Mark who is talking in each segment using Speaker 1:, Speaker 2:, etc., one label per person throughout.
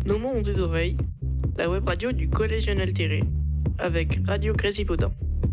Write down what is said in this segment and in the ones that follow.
Speaker 1: Nos mots ont des oreilles, la web radio du Collège Jeune Altéré, avec Radio Grésivaudan.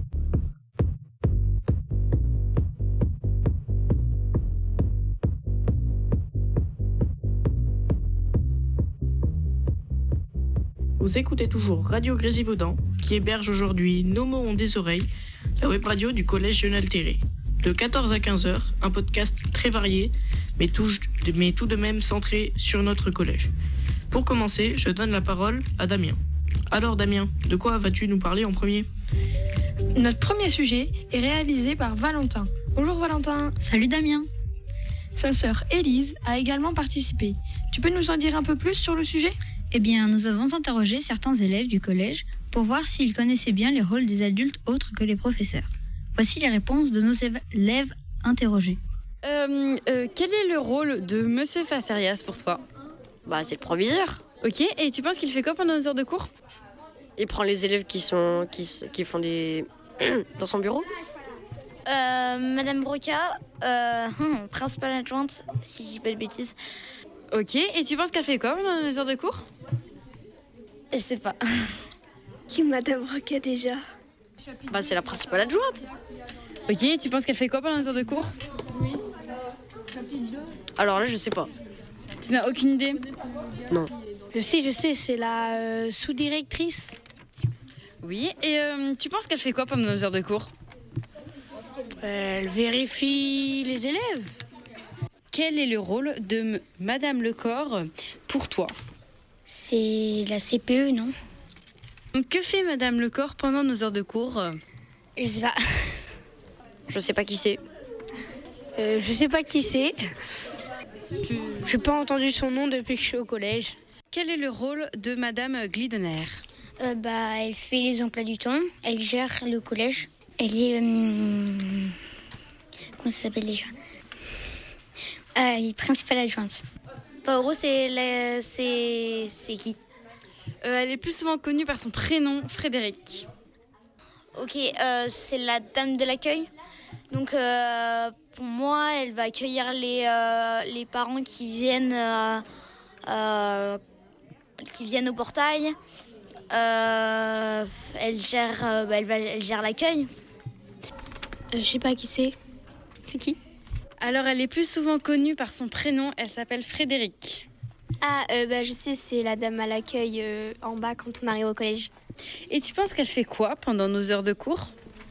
Speaker 1: Vous écoutez toujours Radio Grésivaudan, qui héberge aujourd'hui Nos mots ont des oreilles, la web radio du Collège Jeune Altéré. De 14 à 15 heures, un podcast très varié, mais tout de même centré sur notre collège. Pour commencer, je donne la parole à Damien. Alors Damien, de quoi vas-tu nous parler en premier ?
Speaker 2: Notre premier sujet est réalisé par Valentin. Bonjour Valentin.
Speaker 3: Salut Damien.
Speaker 2: Sa sœur Élise a également participé. Tu peux nous en dire un peu plus sur le sujet ?
Speaker 3: Eh bien, nous avons interrogé certains élèves du collège pour voir s'ils connaissaient bien les rôles des adultes autres que les professeurs. Voici les réponses de nos élèves interrogés.
Speaker 4: Quel est le rôle de Monsieur Facerias pour toi ?
Speaker 5: C'est le proviseur.
Speaker 4: Ok, et tu penses qu'il fait quoi pendant les heures de cours ?
Speaker 5: Il prend les élèves qui font des... dans son bureau.
Speaker 6: Madame Broca, principale adjointe, si je dis pas de bêtises.
Speaker 4: Ok, et tu penses qu'elle fait quoi pendant les heures de cours ?
Speaker 6: Je sais pas.
Speaker 7: Qui Madame Broca déjà ?
Speaker 5: C'est la principale adjointe.
Speaker 4: Ok, et tu penses qu'elle fait quoi pendant les heures de cours ?
Speaker 5: Alors là, je sais pas.
Speaker 4: Tu n'as aucune idée ?
Speaker 5: Non.
Speaker 7: Je sais, c'est la sous-directrice.
Speaker 4: Oui, et tu penses qu'elle fait quoi pendant les heures de cours ?
Speaker 7: Elle vérifie les élèves.
Speaker 4: Quel est le rôle de Madame Lecor pour toi ?
Speaker 6: C'est la CPE, non ?
Speaker 4: Que fait Madame Lecor pendant nos heures de cours ?
Speaker 6: Je sais pas.
Speaker 5: Je sais pas qui c'est.
Speaker 7: Je sais pas qui c'est. J'ai pas entendu son nom depuis que je suis au collège.
Speaker 4: Quel est le rôle de Madame Glidener ?
Speaker 6: Elle fait les emplois du temps, elle gère le collège. Elle est... comment ça s'appelle déjà ? Elle est principale adjointe. En gros, c'est qui ?
Speaker 4: Elle est plus souvent connue par son prénom, Frédéric.
Speaker 6: Ok, c'est la dame de l'accueil. Donc, pour moi, elle va accueillir les parents qui viennent au portail. Elle gère l'accueil.
Speaker 7: Je sais pas qui c'est. C'est qui ?
Speaker 4: Alors, elle est plus souvent connue par son prénom. Elle s'appelle Frédéric.
Speaker 7: Je sais, c'est la dame à l'accueil en bas quand on arrive au collège.
Speaker 4: Et tu penses qu'elle fait quoi pendant nos heures de cours ?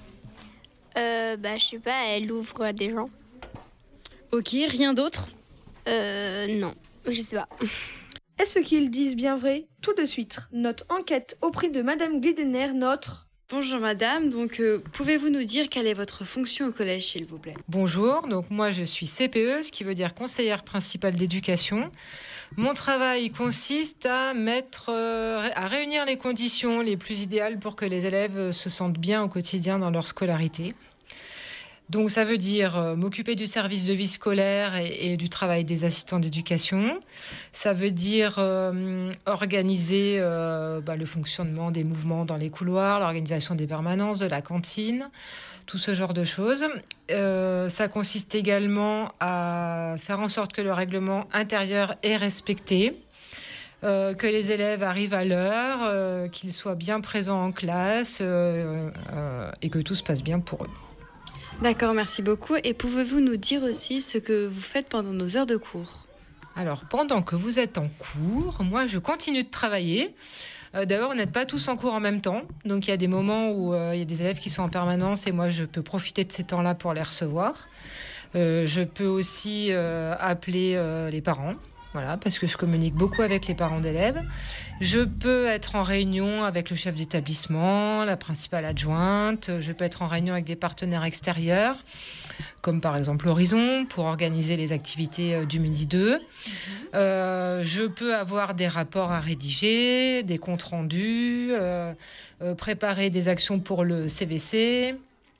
Speaker 7: Je sais pas, elle ouvre à des gens.
Speaker 4: Ok, rien d'autre ?
Speaker 7: Non, je sais pas.
Speaker 2: Est-ce qu'ils disent bien vrai ? Tout de suite, notre enquête auprès de Madame Glidener,
Speaker 4: Bonjour madame, donc pouvez-vous nous dire quelle est votre fonction au collège s'il vous plaît ?
Speaker 8: Bonjour, donc moi je suis CPE, ce qui veut dire conseillère principale d'éducation. Mon travail consiste à réunir les conditions les plus idéales pour que les élèves se sentent bien au quotidien dans leur scolarité. Donc ça veut dire m'occuper du service de vie scolaire et du travail des assistants d'éducation. Ça veut dire organiser le fonctionnement des mouvements dans les couloirs, l'organisation des permanences, de la cantine, tout ce genre de choses. Ça consiste également à faire en sorte que le règlement intérieur est respecté, que les élèves arrivent à l'heure, qu'ils soient bien présents en classe et que tout se passe bien pour eux.
Speaker 4: D'accord, merci beaucoup. Et pouvez-vous nous dire aussi ce que vous faites pendant nos heures de cours ?
Speaker 8: Alors, pendant que vous êtes en cours, moi, je continue de travailler. D'abord, vous n'êtes pas tous en cours en même temps. Donc, il y a des moments où il y a des élèves qui sont en permanence et moi, je peux profiter de ces temps-là pour les recevoir. Je peux aussi appeler les parents. Voilà, parce que je communique beaucoup avec les parents d'élèves. Je peux être en réunion avec le chef d'établissement, la principale adjointe. Je peux être en réunion avec des partenaires extérieurs, comme par exemple Horizon, pour organiser les activités du Midi 2. Je peux avoir des rapports à rédiger, des comptes rendus, préparer des actions pour le CVC,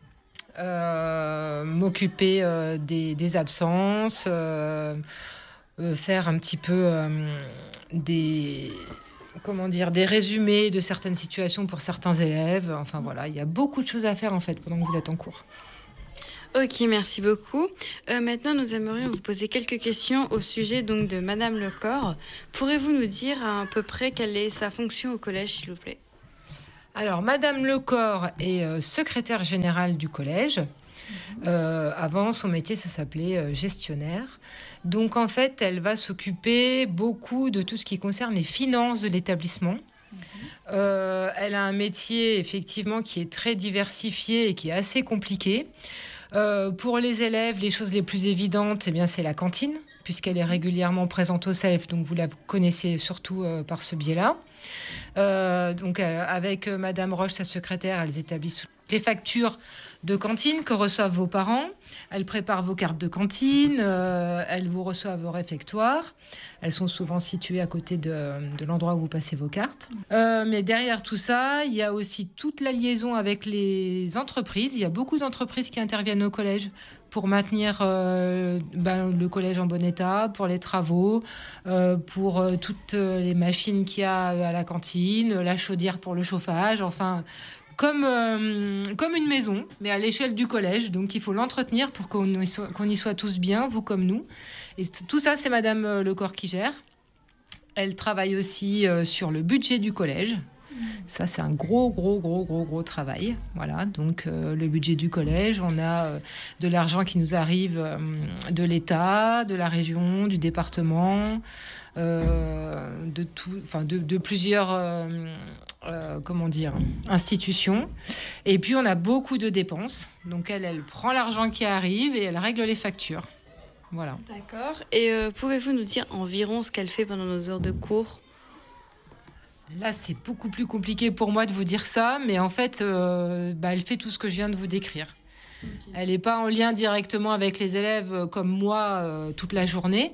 Speaker 8: m'occuper des absences, faire un petit peu des résumés de certaines situations pour certains élèves. Enfin voilà, il y a beaucoup de choses à faire en fait pendant que vous êtes en cours.
Speaker 4: Ok, merci beaucoup. Maintenant, nous aimerions vous poser quelques questions au sujet donc de Madame Lecor. Pourrez-vous nous dire à peu près quelle est sa fonction au collège, s'il vous plaît?
Speaker 8: Alors, Madame Lecor est secrétaire générale du collège. Avant, son métier, ça s'appelait gestionnaire. Donc, en fait, elle va s'occuper beaucoup de tout ce qui concerne les finances de l'établissement. Elle a un métier, effectivement, qui est très diversifié et qui est assez compliqué. Pour les élèves, les choses les plus évidentes, eh bien, c'est la cantine, puisqu'elle est régulièrement présente au CELF, donc vous la connaissez surtout par ce biais-là. Avec Madame Roche, sa secrétaire, elles établissent les factures de cantine que reçoivent vos parents. Elles préparent vos cartes de cantine, elles vous reçoivent vos réfectoires. Elles sont souvent situées à côté de l'endroit où vous passez vos cartes. Mais derrière tout ça, il y a aussi toute la liaison avec les entreprises. Il y a beaucoup d'entreprises qui interviennent au collège pour maintenir le collège en bon état, pour les travaux, pour toutes les machines qu'il y a à la cantine, la chaudière pour le chauffage, enfin... Comme une maison, mais à l'échelle du collège. Donc, il faut l'entretenir pour qu'on y soit tous bien, vous comme nous. Et tout ça, c'est Madame Lecor qui gère. Elle travaille aussi sur le budget du collège. Ça, c'est un gros travail. Voilà, donc le budget du collège, on a de l'argent qui nous arrive de l'État, de la région, du département, de plusieurs institutions. Et puis, on a beaucoup de dépenses. Donc, elle prend l'argent qui arrive et elle règle les factures. Voilà.
Speaker 4: D'accord. Et pouvez-vous nous dire environ ce qu'elle fait pendant nos heures de cours ?
Speaker 8: Là, c'est beaucoup plus compliqué pour moi de vous dire ça, mais en fait, elle fait tout ce que je viens de vous décrire. Okay. Elle n'est pas en lien directement avec les élèves comme moi toute la journée.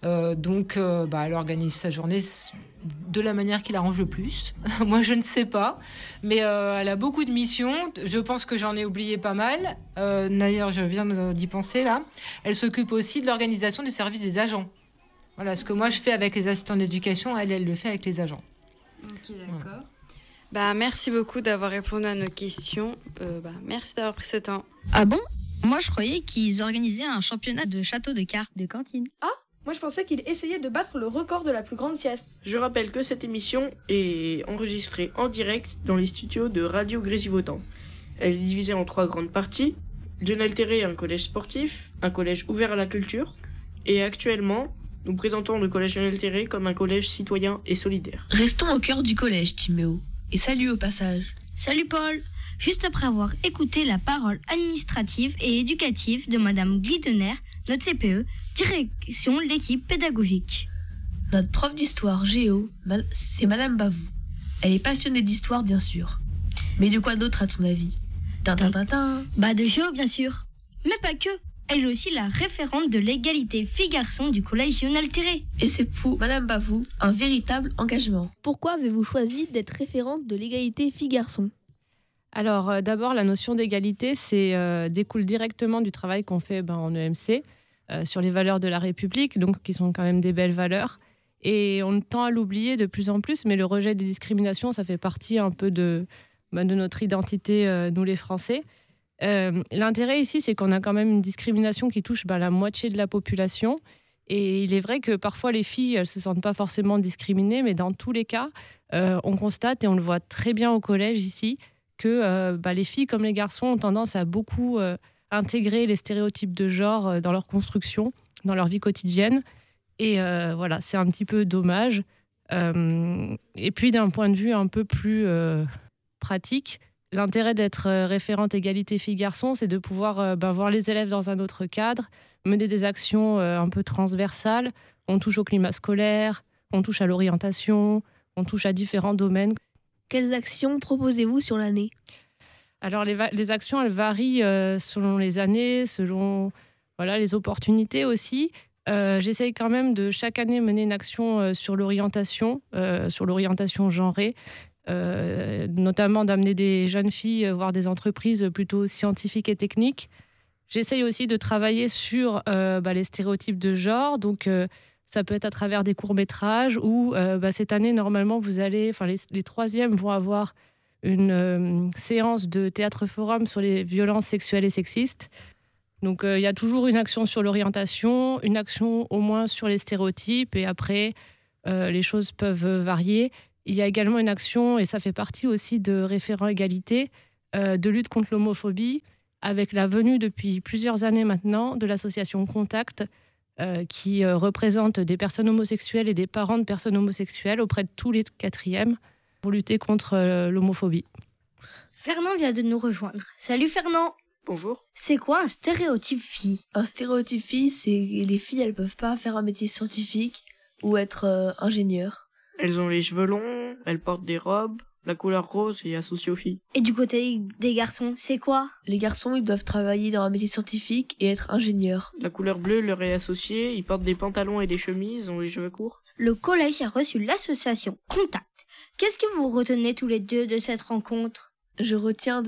Speaker 8: Elle organise sa journée de la manière qui l'arrange le plus. Moi, je ne sais pas. Mais elle a beaucoup de missions. Je pense que j'en ai oublié pas mal. D'ailleurs, je viens d'y penser là. Elle s'occupe aussi de l'organisation du service des agents. Voilà, ce que moi, je fais avec les assistants d'éducation, elle le fait avec les agents.
Speaker 4: Ok, d'accord. Merci beaucoup d'avoir répondu à nos questions. Merci d'avoir pris ce temps.
Speaker 3: Ah bon ? Moi, je croyais qu'ils organisaient un championnat de château de cartes de cantine.
Speaker 2: Ah ? Moi, je pensais qu'ils essayaient de battre le record de la plus grande sieste.
Speaker 1: Je rappelle que cette émission est enregistrée en direct dans les studios de Radio Grésivaudan. Elle est divisée en 3 grandes parties. Lionel Terré est un collège sportif, un collège ouvert à la culture. Et actuellement, nous présentons le collège Lionel Terré comme un collège citoyen et solidaire.
Speaker 9: Restons au cœur du collège, Timéo. Et salut au passage.
Speaker 3: Salut Paul. Juste après avoir écouté la parole administrative et éducative de Madame Glidener, notre CPE, direction l'équipe pédagogique.
Speaker 9: Notre prof d'histoire géo, c'est Madame Bavou. Elle est passionnée d'histoire, bien sûr. Mais de quoi d'autre, à ton avis ?
Speaker 3: De géo, bien sûr. Mais pas que. Elle est aussi la référente de l'égalité filles-garçons du collège Lionel Terré.
Speaker 9: Et c'est pour Madame Bavou un véritable engagement.
Speaker 10: Pourquoi avez-vous choisi d'être référente de l'égalité filles-garçons ?
Speaker 11: Alors, d'abord, la notion d'égalité découle directement du travail qu'on fait en EMC sur les valeurs de la République, donc qui sont quand même des belles valeurs. Et on tend à l'oublier de plus en plus, mais le rejet des discriminations, ça fait partie un peu de notre identité, nous les Français. L'intérêt ici, c'est qu'on a quand même une discrimination qui touche la moitié de la population. Et il est vrai que parfois les filles, elles ne se sentent pas forcément discriminées, mais dans tous les cas, on constate, et on le voit très bien au collège ici, que les filles comme les garçons ont tendance à beaucoup intégrer les stéréotypes de genre dans leur construction, dans leur vie quotidienne. Et voilà, c'est un petit peu dommage. Et puis d'un point de vue un peu plus pratique, l'intérêt d'être référente égalité filles-garçons, c'est de pouvoir voir les élèves dans un autre cadre, mener des actions un peu transversales. On touche au climat scolaire, on touche à l'orientation, on touche à différents domaines.
Speaker 10: Quelles actions proposez-vous sur l'année ?
Speaker 11: Alors les actions, elles varient selon les années, selon les opportunités aussi. J'essaye quand même de chaque année mener une action sur l'orientation genrée. Notamment d'amener des jeunes filles voir des entreprises plutôt scientifiques et techniques. J'essaye aussi de travailler sur les stéréotypes de genre, donc ça peut être à travers des courts-métrages ou cette année, normalement, les troisièmes vont avoir une séance de théâtre forum sur les violences sexuelles et sexistes. Donc il y a toujours une action sur l'orientation, une action au moins sur les stéréotypes, et après les choses peuvent varier. Il y a également une action, et ça fait partie aussi de Référents Égalité, de lutte contre l'homophobie, avec la venue depuis plusieurs années maintenant de l'association Contact, qui représente des personnes homosexuelles et des parents de personnes homosexuelles auprès de tous les 4e pour lutter contre l'homophobie.
Speaker 12: Fernand vient de nous rejoindre. Salut Fernand.
Speaker 1: Bonjour.
Speaker 12: C'est quoi un stéréotype fille?
Speaker 9: Un stéréotype fille, c'est les filles, elles peuvent pas faire un métier scientifique ou être ingénieure.
Speaker 1: Elles ont les cheveux longs, elles portent des robes, la couleur rose est associée aux filles.
Speaker 12: Et du côté des garçons, c'est quoi?
Speaker 9: Les garçons, ils doivent travailler dans un métier scientifique et être ingénieurs.
Speaker 1: La couleur bleue leur est associée, ils portent des pantalons et des chemises, ont les cheveux courts.
Speaker 12: Le collège a reçu l'association Contact. Qu'est-ce que vous retenez tous les deux de cette rencontre?
Speaker 9: Je retiens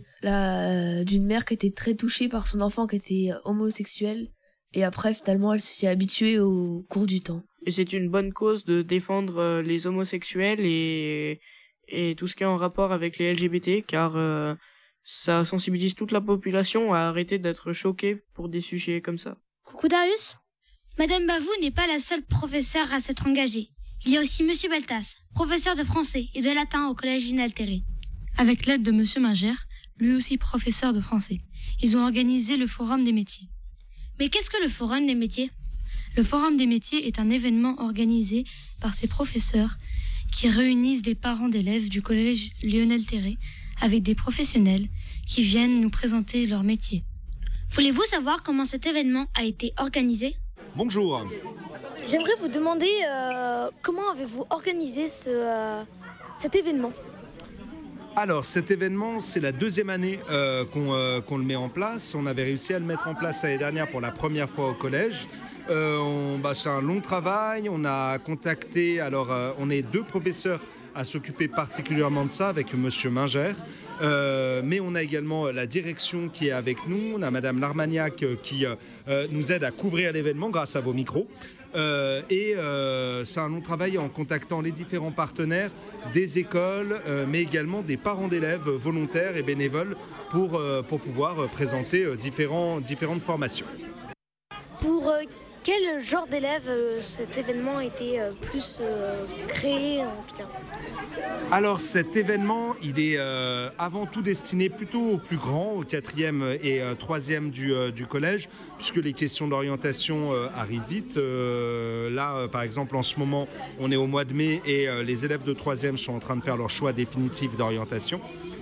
Speaker 9: d'une mère qui était très touchée par son enfant qui était homosexuel. Et après, finalement, elle s'y est habituée au cours du temps.
Speaker 1: Et c'est une bonne cause de défendre les homosexuels et tout ce qui est en rapport avec les LGBT, car ça sensibilise toute la population à arrêter d'être choquée pour des sujets comme ça.
Speaker 12: Coucou Darius. Madame Bavou n'est pas la seule professeure à s'être engagée. Il y a aussi Monsieur Baltas, professeur de français et de latin au collège Junaltéré.
Speaker 3: Avec l'aide de Monsieur Magère, lui aussi professeur de français, ils ont organisé le Forum des métiers.
Speaker 12: Mais qu'est-ce que le Forum des métiers?
Speaker 3: Le Forum des métiers est un événement organisé par ces professeurs qui réunissent des parents d'élèves du collège Lionel Terré avec des professionnels qui viennent nous présenter leur métier.
Speaker 12: Voulez-vous savoir comment cet événement a été organisé?
Speaker 13: Bonjour.
Speaker 10: J'aimerais vous demander comment avez-vous organisé cet événement?
Speaker 13: Alors cet événement, c'est la 2e année qu'on le met en place. On avait réussi à le mettre en place l'année dernière pour la première fois au collège. C'est un long travail. On a contacté, on est 2 professeurs à s'occuper particulièrement de ça avec Monsieur Mingère. Mais on a également la direction qui est avec nous. On a Madame Larmagnac qui nous aide à couvrir l'événement grâce à vos micros. C'est un long travail en contactant les différents partenaires des écoles, mais également des parents d'élèves volontaires et bénévoles pour pouvoir présenter différentes formations.
Speaker 10: Pour quel genre d'élèves cet événement a été plus créé en tout cas?
Speaker 13: Alors cet événement, il est avant tout destiné plutôt aux plus grands, aux 4e et 3e du collège, puisque les questions d'orientation arrivent vite. Là, par exemple, en ce moment, on est au mois de mai et les élèves de 3e sont en train de faire leur choix définitif d'orientation.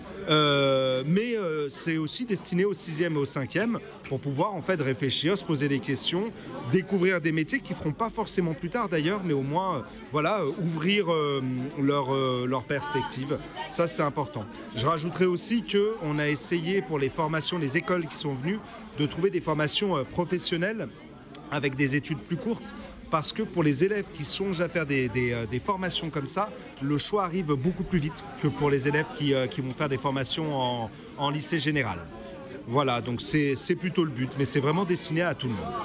Speaker 13: Mais c'est aussi destiné aux 6e et aux 5e pour pouvoir en fait réfléchir, se poser des questions, découvrir des métiers qu'ils ne feront pas forcément plus tard d'ailleurs, mais au moins ouvrir leur perspective. Ça, c'est important. Je rajouterai aussi qu'on a essayé pour les formations, les écoles qui sont venues, de trouver des formations professionnelles avec des études plus courtes. Parce que pour les élèves qui songent à faire des formations comme ça, le choix arrive beaucoup plus vite que pour les élèves qui vont faire des formations en lycée général. Voilà, donc c'est plutôt le but, mais c'est vraiment destiné à tout le monde.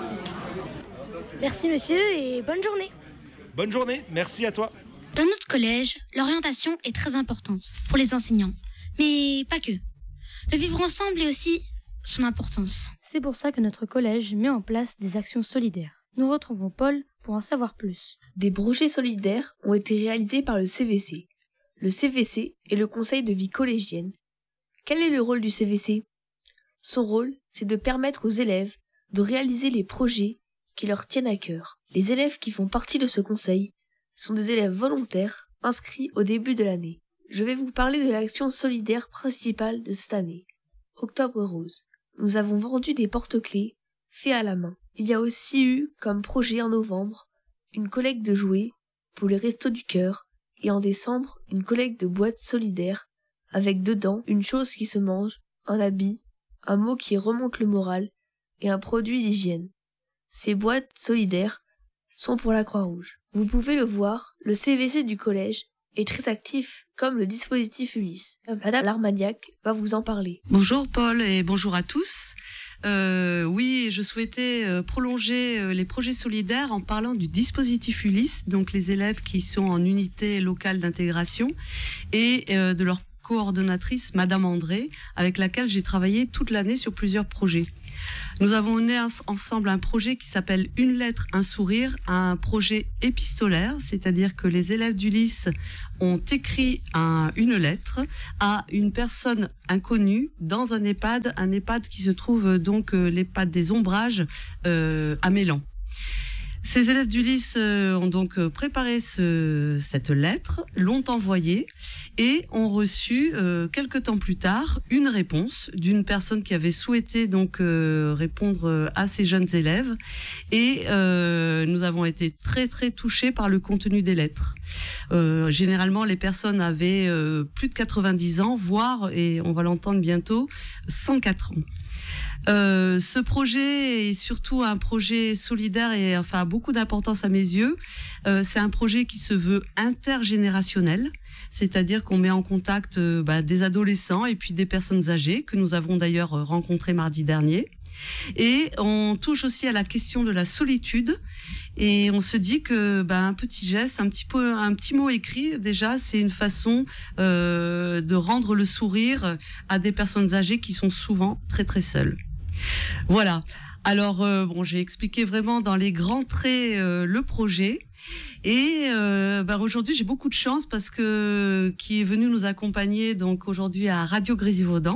Speaker 10: Merci monsieur et bonne journée.
Speaker 13: Bonne journée, merci à toi.
Speaker 12: Dans notre collège, l'orientation est très importante pour les enseignants, mais pas que. Le vivre ensemble est aussi son importance.
Speaker 3: C'est pour ça que notre collège met en place des actions solidaires. Nous retrouvons Paul pour en savoir plus.
Speaker 9: Des projets solidaires ont été réalisés par le CVC. Le CVC est le conseil de vie collégienne. Quel est le rôle du CVC? Son rôle, c'est de permettre aux élèves de réaliser les projets qui leur tiennent à cœur. Les élèves qui font partie de ce conseil sont des élèves volontaires inscrits au début de l'année. Je vais vous parler de l'action solidaire principale de cette année. Octobre Rose. Nous avons vendu des porte-clés faits à la main. Il y a aussi eu, comme projet en novembre, une collecte de jouets pour les Restos du Cœur et en décembre, une collecte de boîtes solidaires avec dedans une chose qui se mange, un habit, un mot qui remonte le moral et un produit d'hygiène. Ces boîtes solidaires sont pour la Croix-Rouge. Vous pouvez le voir, le CVC du collège est très actif, comme le dispositif Ulysse. Madame Larmagnac va vous en parler.
Speaker 14: Bonjour Paul et bonjour à tous. Oui, je souhaitais prolonger les projets solidaires en parlant du dispositif Ulysse, donc les élèves qui sont en unité locale d'intégration, et de leur coordonnatrice, Madame André, avec laquelle j'ai travaillé toute l'année sur plusieurs projets. Nous avons mené ensemble un projet qui s'appelle Une lettre, un sourire, un projet épistolaire, c'est-à-dire que les élèves d'Ulysse ont écrit une lettre à une personne inconnue dans un EHPAD qui se trouve donc l'EHPAD des Ombrages à Mélan. Ces élèves d'Ulysse ont donc préparé cette lettre, l'ont envoyée et ont reçu quelque temps plus tard une réponse d'une personne qui avait souhaité donc répondre à ces jeunes élèves et nous avons été très très touchés par le contenu des lettres. Généralement, les personnes avaient plus de 90 ans, voire, et on va l'entendre bientôt, 104 ans. Ce projet est surtout un projet solidaire et enfin a beaucoup d'importance à mes yeux. C'est un projet qui se veut intergénérationnel, c'est-à-dire qu'on met en contact des adolescents et puis des personnes âgées que nous avons d'ailleurs rencontrées mardi dernier. Et on touche aussi à la question de la solitude. Et on se dit que un petit geste, un petit mot écrit, déjà, c'est une façon de rendre le sourire à des personnes âgées qui sont souvent très très seules. Voilà. Alors j'ai expliqué vraiment dans les grands traits le projet. Et aujourd'hui j'ai beaucoup de chance parce que qui est venu nous accompagner donc aujourd'hui à Radio Grésivaudan.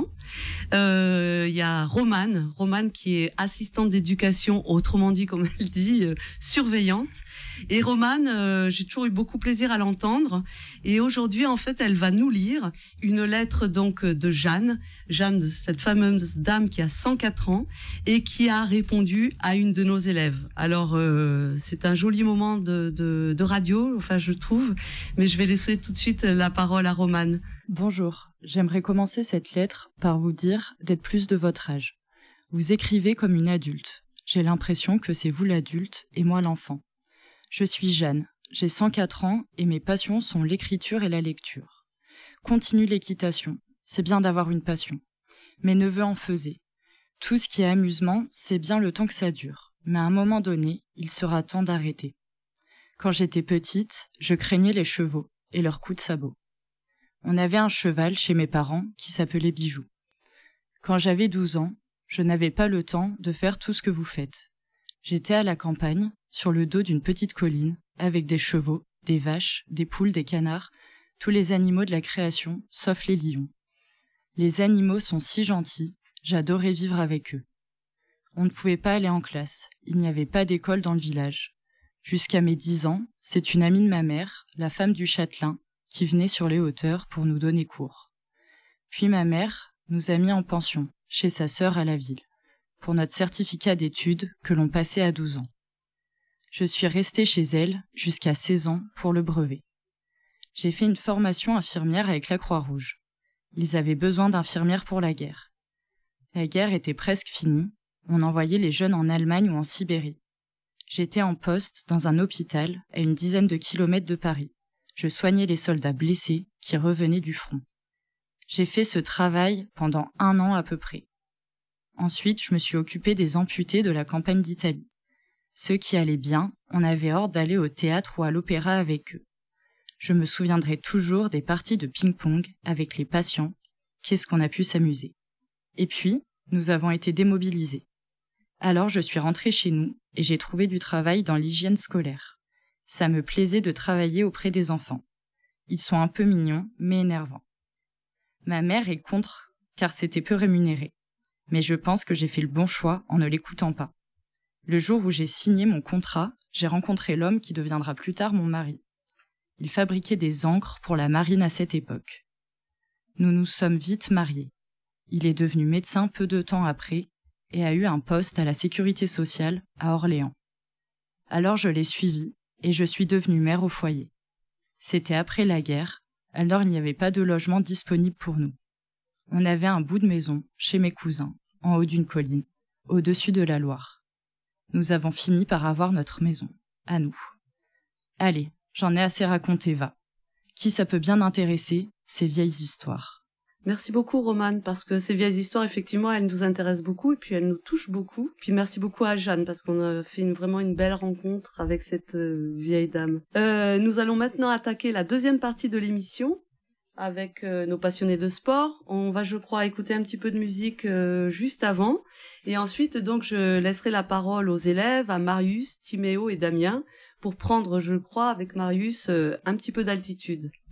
Speaker 14: Il y a Romane qui est assistante d'éducation, autrement dit comme elle dit surveillante. Et Romane, j'ai toujours eu beaucoup plaisir à l'entendre. Et aujourd'hui en fait elle va nous lire une lettre donc de Jeanne, cette fameuse dame qui a 104 ans et qui a répondu à une de nos élèves. Alors c'est un joli moment de radio, enfin je trouve, mais je vais laisser tout de suite la parole à Romane.
Speaker 15: Bonjour, j'aimerais commencer cette lettre par vous dire d'être plus de votre âge. Vous écrivez comme une adulte. J'ai l'impression que c'est vous l'adulte et moi l'enfant. Je suis Jeanne, j'ai 104 ans et mes passions sont l'écriture et la lecture. Continue l'équitation, c'est bien d'avoir une passion. Mes neveux en faisaient. Tout ce qui est amusement, c'est bien le temps que ça dure, mais à un moment donné, il sera temps d'arrêter. Quand j'étais petite, je craignais les chevaux et leurs coups de sabot. On avait un cheval chez mes parents qui s'appelait Bijou. Quand j'avais 12 ans, je n'avais pas le temps de faire tout ce que vous faites. J'étais à la campagne, sur le dos d'une petite colline, avec des chevaux, des vaches, des poules, des canards, tous les animaux de la création, sauf les lions. Les animaux sont si gentils, j'adorais vivre avec eux. On ne pouvait pas aller en classe, il n'y avait pas d'école dans le village. Jusqu'à mes 10 ans, c'est une amie de ma mère, la femme du châtelain, qui venait sur les hauteurs pour nous donner cours. Puis ma mère nous a mis en pension, chez sa sœur à la ville, pour notre certificat d'études que l'on passait à 12 ans. Je suis restée chez elle jusqu'à 16 ans pour le brevet. J'ai fait une formation infirmière avec la Croix-Rouge. Ils avaient besoin d'infirmières pour la guerre. La guerre était presque finie, on envoyait les jeunes en Allemagne ou en Sibérie. J'étais en poste dans un hôpital à une dizaine de kilomètres de Paris. Je soignais les soldats blessés qui revenaient du front. J'ai fait ce travail pendant 1 an à peu près. Ensuite, je me suis occupée des amputés de la campagne d'Italie. Ceux qui allaient bien, on avait ordre d'aller au théâtre ou à l'opéra avec eux. Je me souviendrai toujours des parties de ping-pong avec les patients. Qu'est-ce qu'on a pu s'amuser. Et puis, nous avons été démobilisés. Alors je suis rentrée chez nous et j'ai trouvé du travail dans l'hygiène scolaire. Ça me plaisait de travailler auprès des enfants. Ils sont un peu mignons, mais énervants. Ma mère est contre, car c'était peu rémunéré. Mais je pense que j'ai fait le bon choix en ne l'écoutant pas. Le jour où j'ai signé mon contrat, j'ai rencontré l'homme qui deviendra plus tard mon mari. Il fabriquait des ancres pour la marine à cette époque. Nous nous sommes vite mariés. Il est devenu médecin peu de temps après, et a eu un poste à la sécurité sociale à Orléans. Alors je l'ai suivi et je suis devenue mère au foyer. C'était après la guerre, alors il n'y avait pas de logement disponible pour nous. On avait un bout de maison chez mes cousins, en haut d'une colline, au-dessus de la Loire. Nous avons fini par avoir notre maison, à nous. Allez, j'en ai assez raconté, va. Qui ça peut bien intéresser, ces vieilles histoires.
Speaker 14: Merci beaucoup Romane, parce que ces vieilles histoires, effectivement, elles nous intéressent beaucoup et puis elles nous touchent beaucoup. Puis merci beaucoup à Jeanne, parce qu'on a fait vraiment une belle rencontre avec cette vieille dame. Nous allons maintenant attaquer la deuxième partie de l'émission avec nos passionnés de sport. On va, je crois, écouter un petit peu de musique juste avant. Et ensuite, donc, je laisserai la parole aux élèves, à Marius, Timéo et Damien, pour prendre, je crois, avec Marius, un petit peu d'altitude.